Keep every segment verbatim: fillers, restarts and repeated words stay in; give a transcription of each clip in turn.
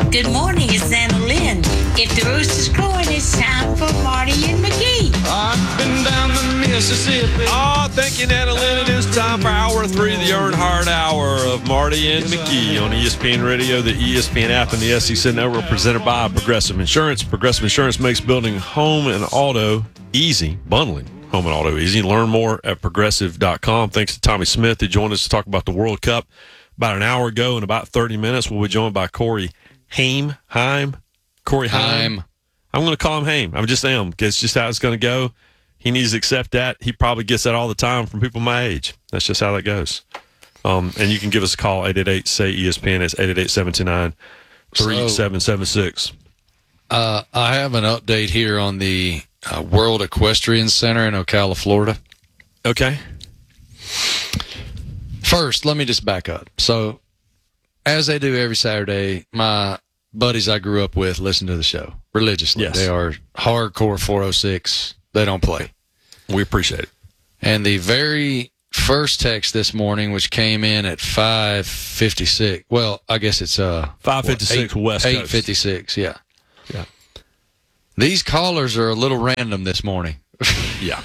Good morning, it's Anna Lynn. If the rooster's crowing, it's time for Marty and McGee. I've been down the Mississippi. Oh, thank you, Anna Lynn. It is time for hour three, the Earnhardt Hour of Marty and McGee on E S P N Radio, the E S P N app, and the S E C Network, presented by Progressive Insurance. Progressive Insurance makes building home and auto easy, bundling home and auto easy. Learn more at progressive dot com. Thanks to Tommy Smith, who joined us to talk about the World Cup about an hour ago. In about thirty minutes, we'll be joined by Corey Haim. Haim. Corey Haim. Haim. I'm going to call him Haim. I just am. It's just how it's going to go. He needs to accept that. He probably gets that all the time from people my age. That's just how that goes. Um, and you can give us a call, eight eight eight, S A Y, E S P N. It's eight eight eight, seven two nine, three seven seven six. Uh, I have an update here on the uh, World Equestrian Center in Ocala, Florida. Okay. First, let me just back up. So, as they do every Saturday, my buddies I grew up with listen to the show religiously. Yes. They are hardcore four oh six. They don't play. We appreciate it. And the very first text this morning, which came in at five fifty-six. Well, I guess it's uh five fifty-six West Coast. eight fifty-six, yeah. Yeah. These callers are a little random this morning. Yeah.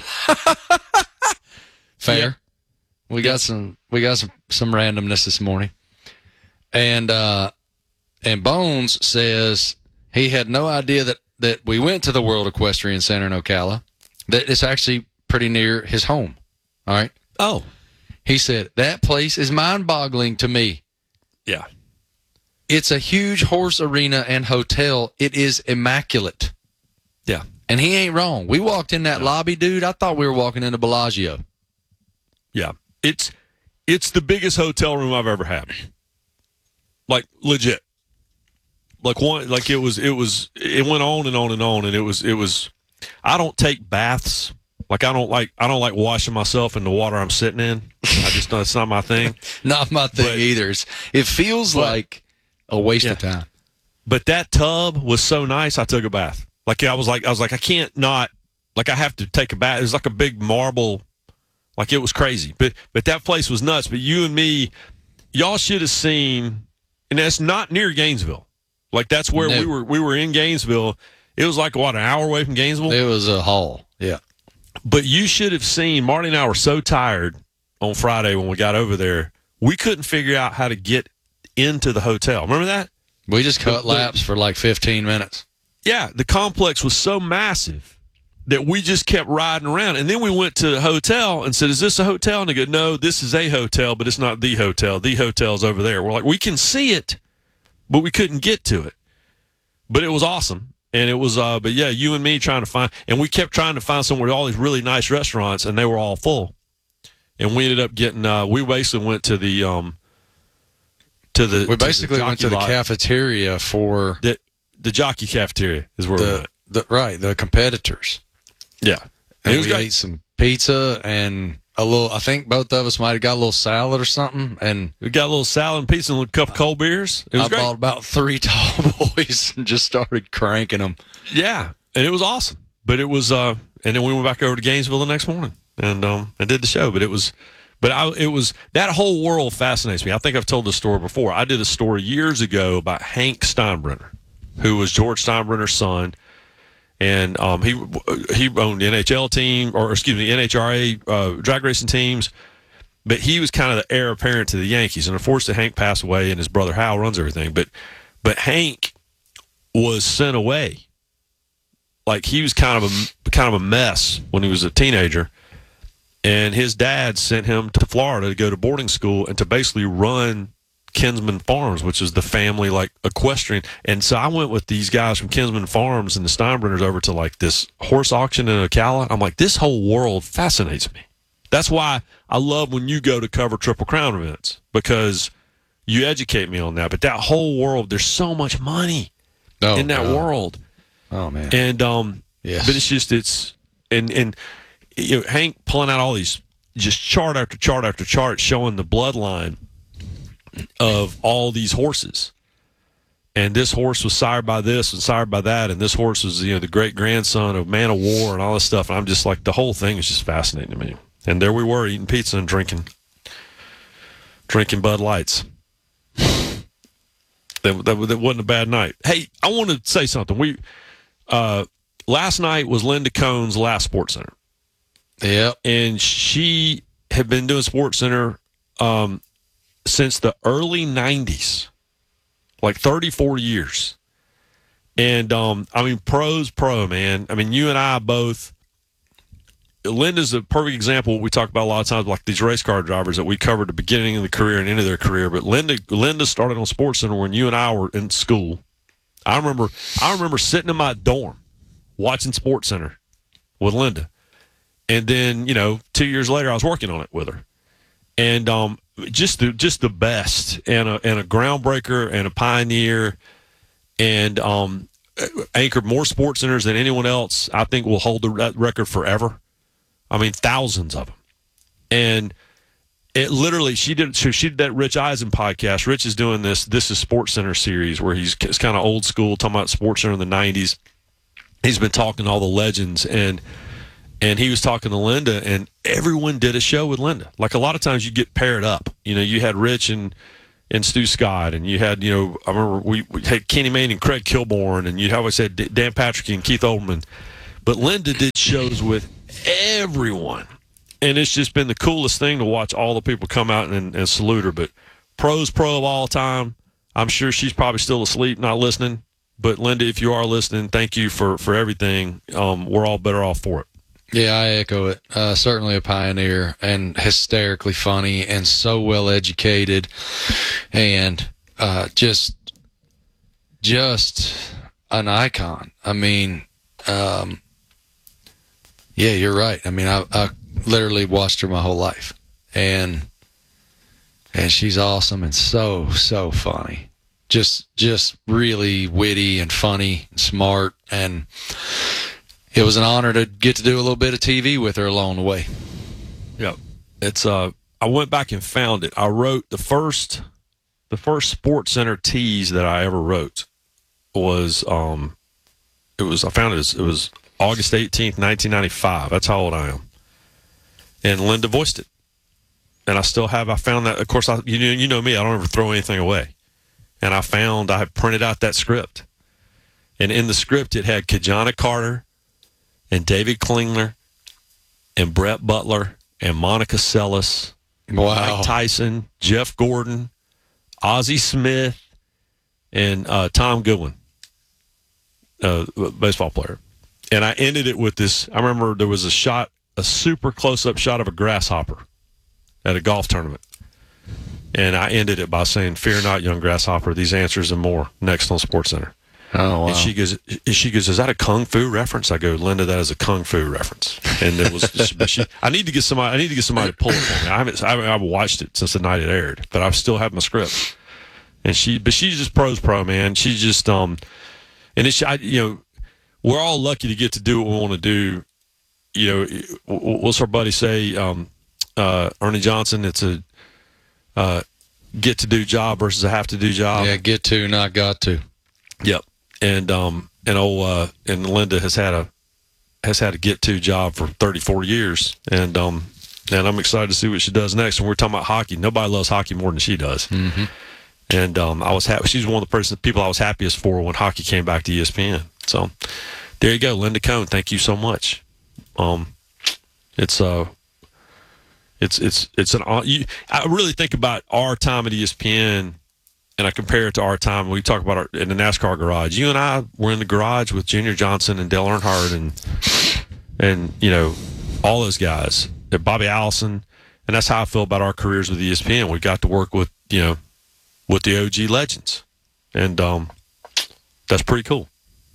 Fair. Yeah. We got some we got some, some randomness this morning. And uh and Bones says he had no idea that, that we went to the World Equestrian Center in Ocala. That it's actually pretty near his home. All right. Oh. He said, that place is mind-boggling to me. Yeah. It's a huge horse arena and hotel. It is immaculate. Yeah. And he ain't wrong. We walked in that No. lobby, dude. I thought we were walking into Bellagio. Yeah. It's it's the biggest hotel room I've ever had. Like, legit. Like one like it was it was it went on and on and on, and it was it was I don't take baths. Like I don't like I don't like washing myself in the water I'm sitting in. I just it's not my thing. Not my thing But- either. It's, it feels but- like a waste Yeah. of time. But that tub was so nice. I took a bath. Like I was like I was like I can't not like I have to take a bath. It was like a big marble. Like it was crazy. But but that place was nuts. But you and me, y'all should have seen, and that's not near Gainesville. Like that's where No. we were. We were in Gainesville. It was like what, an hour away from Gainesville. It was a haul. Yeah. But you should have seen. Marty and I were so tired on Friday when we got over there. We couldn't figure out how to get into the hotel. Remember that? We just cut The- laps for like fifteen minutes. Yeah, the complex was so massive that we just kept riding around. And then we went to the hotel and said, is this a hotel? And they go, no, this is a hotel, but it's not the hotel. The hotel's over there. We're like, we can see it, but we couldn't get to it. But it was awesome. And it was, uh, but yeah, you and me trying to find, and we kept trying to find somewhere, all these really nice restaurants, and they were all full. And we ended up getting, uh, we basically went to the, um, to the, We basically to the went to the jockey lot. cafeteria for The, the jockey cafeteria is where we the, went. the right the competitors. Yeah. And it was we great. ate some pizza and a little. I think both of us might have got a little salad or something. And We got a little salad and pizza and a cup of cold beers. It was I great. bought about three tall boys and just started cranking them. Yeah, and it was awesome. But it was, uh, and then we went back over to Gainesville the next morning and um and did the show. But it was, but I it was that whole world fascinates me. I think I've told this story before. I did a story years ago about Hank Steinbrenner, who was George Steinbrenner's son, and um he he owned the N H L team, or excuse me, N H R A uh, drag racing teams. But he was kind of the heir apparent to the Yankees, and unfortunately, Hank passed away, and his brother Hal runs everything. But but Hank was sent away. Like he was kind of a kind of a mess when he was a teenager, and his dad sent him to Florida to go to boarding school and to basically run Kinsman Farms, which is the family like equestrian. And so I went with these guys from Kinsman Farms and the Steinbrenners over to like this horse auction in Ocala. I'm like, this whole world fascinates me. That's why I love when you go to cover Triple Crown events, because you educate me on that. But that whole world, there's so much money Oh, in that God. world. Oh man. And um, Yes. but it's just it's and and you know, Hank pulling out all these just chart after chart after chart showing the bloodline of all these horses. And this horse was sired by this and sired by that, and this horse was, you know, the great grandson of Man of War and all this stuff. And I'm just like, the whole thing is just fascinating to me. And there we were eating pizza and drinking drinking Bud Lights. That, that, that wasn't a bad night. Hey, I want to say something. We uh, last night was Linda Cohn's last Sports Center. Yep. And she had been doing Sports Center um, since the early nineties, like thirty, forty years. And, um, I mean, pro's pro, man. I mean, you and I both, Linda's a perfect example. We talk about a lot of times, like these race car drivers that we covered at the beginning of the career and end of their career. But Linda, Linda started on Sports Center when you and I were in school. I remember, I remember sitting in my dorm watching Sports Center with Linda. And then, you know, two years later, I was working on it with her. And um, just the just the best, and a and a groundbreaker and a pioneer, and um, anchored more Sports Centers than anyone else. I think will hold the record forever. I mean, thousands of them. And it literally, she did so she did that Rich Eisen podcast. Rich is doing this This is Sports Center series where he's it's kind of old school, talking about Sports Center in the nineties. He's been talking to all the legends, and and he was talking to Linda, and everyone did a show with Linda. Like a lot of times you get paired up. You know, you had Rich and and Stu Scott, and you had, you know, I remember we, we had Kenny Mayne and Craig Kilborn, and you'd always had Dan Patrick and Keith Olbermann. But Linda did shows with everyone, and it's just been the coolest thing to watch all the people come out and, and salute her. But pro's pro of all time. I'm sure she's probably still asleep, not listening. But Linda, if you are listening, thank you for, for everything. Um, we're all better off for it. Yeah, I echo it. Uh, certainly a pioneer, and hysterically funny, and so well educated, and uh, just just an icon. I mean, um, yeah, you're right. I mean, I, I literally watched her my whole life, and and she's awesome and so so funny. Just just really witty and funny and smart, and it was an honor to get to do a little bit of T V with her along the way. Yeah, it's uh, I went back and found it. I wrote the first, the first Sports Center tease that I ever wrote was um, it was I found it was, it was August eighteenth, nineteen ninety-five. That's how old I am. And Linda voiced it, and I still have. I found that. Of course, I you know you know me. I don't ever throw anything away. And I found I had printed out that script, and in the script it had Kajana Carter, and David Klingler, and Brett Butler, and Monica Seles, Wow. Mike Tyson, Jeff Gordon, Ozzie Smith, and uh, Tom Goodwin, uh, baseball player. And I ended it with this. I remember there was a shot, a super close-up shot of a grasshopper at a golf tournament. And I ended it by saying, "Fear not, young grasshopper, these answers and more next on Sports Center." Oh, wow. And she goes, she goes, "Is that a kung fu reference?" I go, "Linda, that is a kung fu reference." And it was, but she, I need to get somebody, I need to get somebody to pull it for me. I haven't, I haven't, I haven't watched it since the night it aired, but I still have my script. And she, but she's just pro's pro, man. She's just, um, and it's, I, you know, we're all lucky to get to do what we want to do. You know, what's our buddy say? Um, uh, Ernie Johnson. It's a uh, get to do job versus a have to do job. Yeah, get to, not got to. Yep. And um and old uh and Linda has had a has had a get to job for thirty, forty years, and um and I'm excited to see what she does next. And we're talking about hockey. Nobody loves hockey more than she does. Mm-hmm. And um I was happy. She's one of the person people I was happiest for when hockey came back to E S P N. So there you go, Linda Cohn. Thank you so much. Um, it's uh. It's it's it's an. You, I really think about our time at E S P N, and I compare it to our time. We talk about our, in the NASCAR garage. You and I were in the garage with Junior Johnson and Dale Earnhardt and and you know all those guys, and Bobby Allison, and that's how I feel about our careers with E S P N. We got to work with you know with the O G legends, and um, that's pretty cool.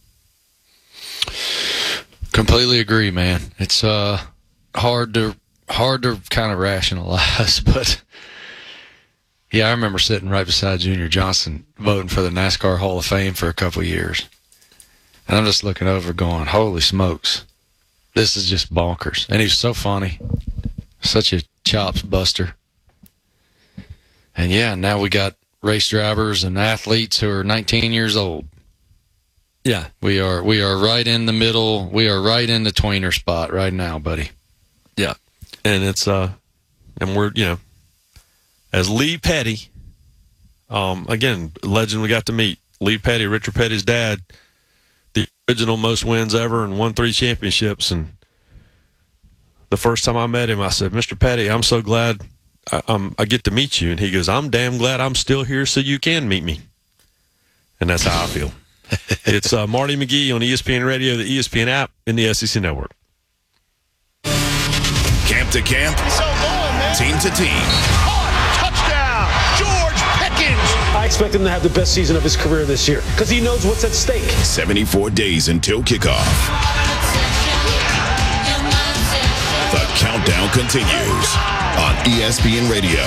Completely agree, man. It's uh hard to. Hard to kind of rationalize, but yeah, I remember sitting right beside Junior Johnson voting for the NASCAR Hall of Fame for a couple of years. And I'm just looking over going, holy smokes, this is just bonkers. And he was so funny, such a chops buster. And yeah, now we got race drivers and athletes who are nineteen years old. Yeah. We are, we are right in the middle. We are right in the tweener spot right now, buddy. Yeah. And it's, uh, and we're, you know, as Lee Petty, Um, again, legend we got to meet. Lee Petty, Richard Petty's dad, the original most wins ever and won three championships. And the first time I met him, I said, Mister Petty, I'm so glad I, um, I get to meet you. And he goes, I'm damn glad I'm still here so you can meet me. And that's how I feel. It's uh, Marty McGee on E S P N Radio, the E S P N app, and the S E C Network. Camp to camp, So long, man. team to team. Caught. Touchdown. George Pickens. I expect him to have the best season of his career this year because he knows what's at stake. seventy-four days until kickoff. The countdown continues on E S P N Radio.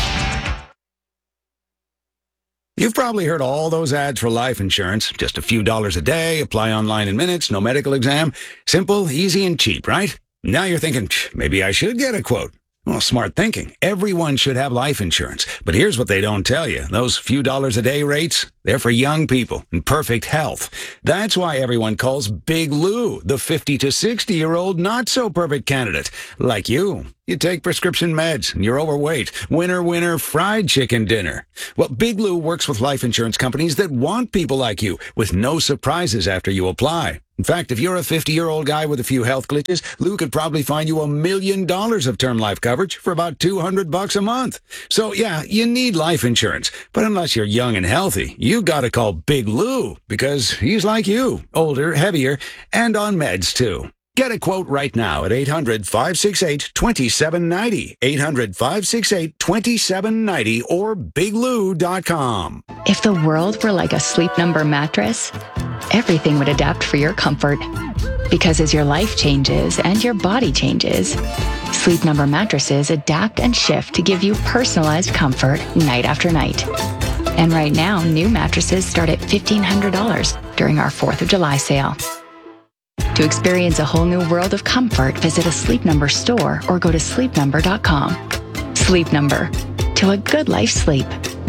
You've probably heard all those ads for life insurance. Just a few dollars a day, apply online in minutes, no medical exam. Simple, easy, and cheap, right? Now you're thinking, maybe I should get a quote. Well, smart thinking. Everyone should have life insurance. But here's what they don't tell you. Those few dollars a day rates, they're for young people in perfect health. That's why everyone calls Big Lou the fifty to sixty-year-old not-so-perfect candidate. Like you. You take prescription meds and you're overweight. Winner, winner, fried chicken dinner. Well, Big Lou works with life insurance companies that want people like you with no surprises after you apply. In fact, if you're a fifty-year-old guy with a few health glitches, Lou could probably find you a million dollars of term life coverage for about two hundred bucks a month. So, yeah, you need life insurance. But unless you're young and healthy, you got to call Big Lou because he's like you, older, heavier, and on meds, too. Get a quote right now at eight hundred, five six eight, two seven nine zero, eight hundred, five six eight, two seven nine zero, or big lou dot com. If the world were like a Sleep Number mattress, everything would adapt for your comfort. Because as your life changes and your body changes, Sleep Number mattresses adapt and shift to give you personalized comfort night after night. And right now, new mattresses start at fifteen hundred dollars during our fourth of July sale. To experience a whole new world of comfort, visit a Sleep Number store or go to sleep number dot com. Sleep Number. To a good life sleep.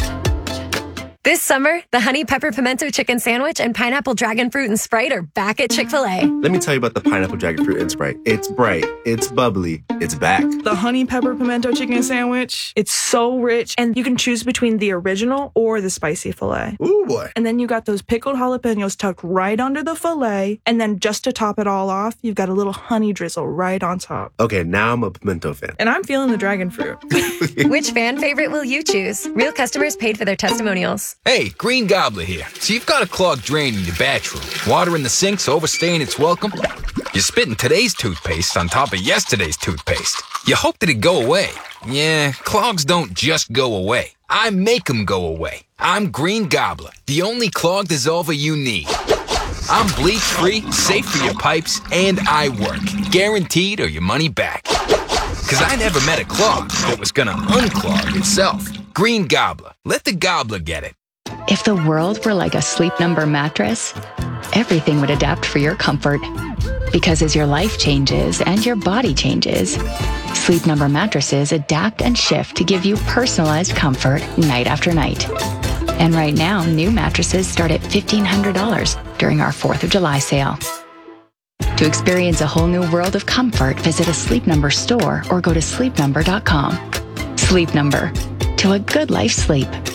This summer, the Honey Pepper Pimento Chicken Sandwich and Pineapple Dragon Fruit and Sprite are back at Chick-fil-A. Let me tell you about the Pineapple Dragon Fruit and Sprite. It's bright, it's bubbly, it's back. The Honey Pepper Pimento Chicken Sandwich, it's so rich, and you can choose between the original or the spicy filet. Ooh, boy. And then you got those pickled jalapenos tucked right under the filet, and then just to top it all off, you've got a little honey drizzle right on top. Okay, now I'm a pimento fan. And I'm feeling the dragon fruit. Which fan favorite will you choose? Real customers paid for their testimonials. Hey, Green Gobbler here. So you've got a clogged drain in your bathroom. Water in the sink's overstaying its welcome. You're spitting today's toothpaste on top of yesterday's toothpaste. You hope that it go away. Yeah, clogs don't just go away. I make them go away. I'm Green Gobbler, the only clog dissolver you need. I'm bleach-free, safe for your pipes, and I work. Guaranteed or your money back. Because I never met a clog that was gonna unclog itself. Green Gobbler. Let the gobbler get it. If the world were like a Sleep Number mattress, everything would adapt for your comfort. Because as your life changes and your body changes, Sleep Number mattresses adapt and shift to give you personalized comfort night after night. And right now, new mattresses start at fifteen hundred dollars during our fourth of July sale. To experience a whole new world of comfort, visit a Sleep Number store or go to sleep number dot com. Sleep Number. To a good life sleep.